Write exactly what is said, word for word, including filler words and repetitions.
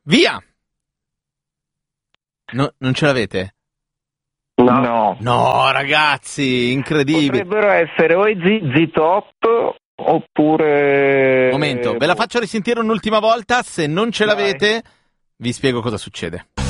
Via! No, non ce l'avete? No. no. No, ragazzi, incredibile. Potrebbero essere o i Z Z Top oppure... Momento, ve la faccio risentire un'ultima volta, se non ce l'avete vi spiego cosa succede.